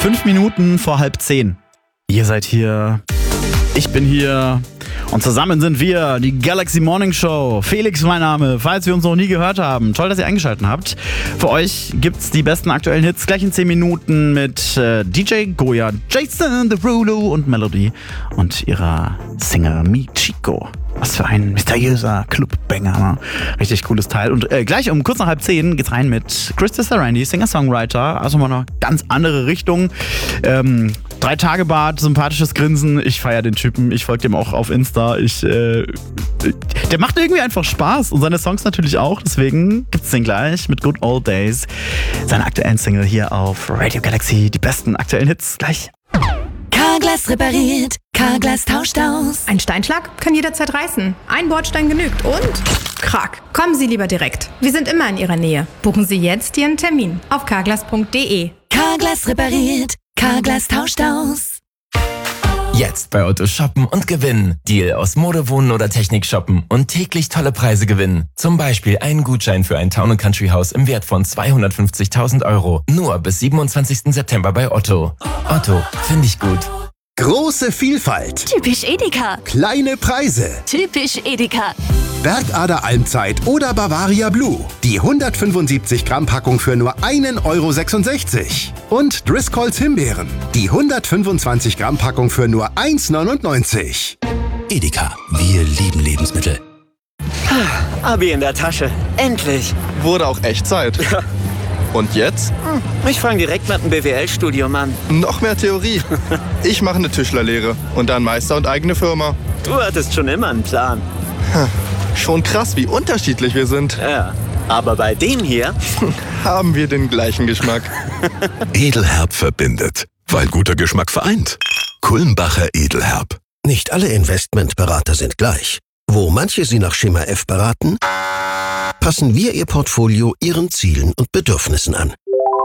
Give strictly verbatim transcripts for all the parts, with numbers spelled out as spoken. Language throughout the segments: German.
Fünf Minuten vor halb zehn. Ihr seid hier, ich bin hier und zusammen sind wir, die Galaxy Morning Show. Felix mein Name, falls wir uns noch nie gehört haben. Toll, dass ihr eingeschaltet habt. Für euch gibt's die besten aktuellen Hits gleich in zehn Minuten mit äh, D J Goya, Jason Derulo und Melody und ihrer Single Mi Chico. Was für ein mysteriöser Clubbanger. Ne? Richtig cooles Teil. Und äh, gleich um kurz nach halb zehn geht's rein mit Krista Sarandi, Singer-Songwriter. Also mal eine ganz andere Richtung. Ähm, drei Tage Bart, sympathisches Grinsen. Ich feiere den Typen. Ich folge dem auch auf Insta. Ich, äh, der macht irgendwie einfach Spaß. Und seine Songs natürlich auch. Deswegen gibt's den gleich mit Good Old Days. Seine aktuellen Single hier auf Radio Galaxy. Die besten aktuellen Hits gleich. Carglass repariert, Carglass tauscht aus. Ein Steinschlag kann jederzeit reißen. Ein Bordstein genügt und krack. Kommen Sie lieber direkt. Wir sind immer in Ihrer Nähe. Buchen Sie jetzt Ihren Termin auf carglass punkt de. Carglass repariert, Carglass tauscht aus. Jetzt bei Otto shoppen und gewinnen. Deal aus Mode, Wohnen oder Technik shoppen und täglich tolle Preise gewinnen. Zum Beispiel einen Gutschein für ein Town and Country Haus im Wert von zweihundertfünfzigtausend Euro. Nur bis siebenundzwanzigsten September bei Otto. Otto, finde ich gut. Große Vielfalt. Typisch Edeka. Kleine Preise. Typisch Edeka. Bergader Almzeit oder Bavaria Blue. Die hundertfünfundsiebzig Gramm Packung für nur einen Euro sechsundsechzig. Und Driscolls Himbeeren. Die hundertfünfundzwanzig Gramm Packung für nur eins neunundneunzig. Edeka, wir lieben Lebensmittel. Abi in der Tasche. Endlich. Wurde auch echt Zeit. Und jetzt? Ich fange direkt mit einem B W L-Studium an. Noch mehr Theorie. Ich mache eine Tischlerlehre und dann Meister und eigene Firma. Du hattest schon immer einen Plan. Schon krass, wie unterschiedlich wir sind. Ja, aber bei dem hier haben wir den gleichen Geschmack. Edelherb verbindet, weil guter Geschmack vereint. Kulmbacher Edelherb. Nicht alle Investmentberater sind gleich. Wo manche Sie nach Schema F beraten, passen wir Ihr Portfolio Ihren Zielen und Bedürfnissen an.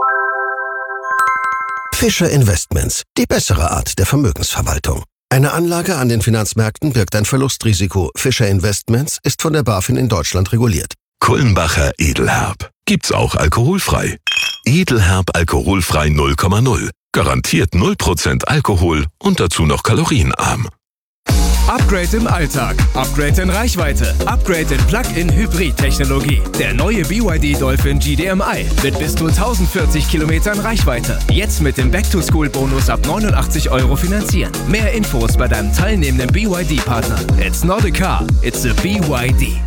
Fischer Investments, die bessere Art der Vermögensverwaltung. Eine Anlage an den Finanzmärkten birgt ein Verlustrisiko. Fischer Investments ist von der BaFin in Deutschland reguliert. Kulmbacher Edelherb. Gibt's auch alkoholfrei. Edelherb alkoholfrei null Komma null. Garantiert null Prozent Alkohol und dazu noch kalorienarm. Upgrade im Alltag, Upgrade in Reichweite, Upgrade in Plug-in-Hybrid-Technologie. Der neue B Y D Dolphin G D M I mit bis zu tausendvierzig Kilometern Reichweite. Jetzt mit dem Back-to-School-Bonus ab neunundachtzig Euro finanzieren. Mehr Infos bei deinem teilnehmenden B Y D-Partner. It's not a car, it's a B Y D.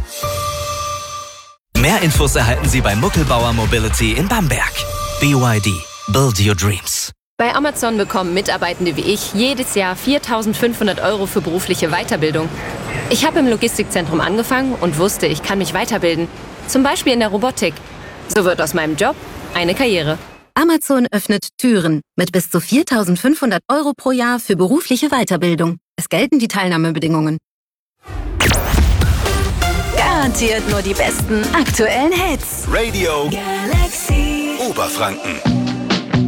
Mehr Infos erhalten Sie bei Muckelbauer Mobility in Bamberg. B Y D. Build your dreams. Bei Amazon bekommen Mitarbeitende wie ich jedes Jahr viertausendfünfhundert Euro für berufliche Weiterbildung. Ich habe im Logistikzentrum angefangen und wusste, ich kann mich weiterbilden. Zum Beispiel in der Robotik. So wird aus meinem Job eine Karriere. Amazon öffnet Türen mit bis zu viertausendfünfhundert Euro pro Jahr für berufliche Weiterbildung. Es gelten die Teilnahmebedingungen. Garantiert nur die besten aktuellen Hits. Radio Galaxy Oberfranken.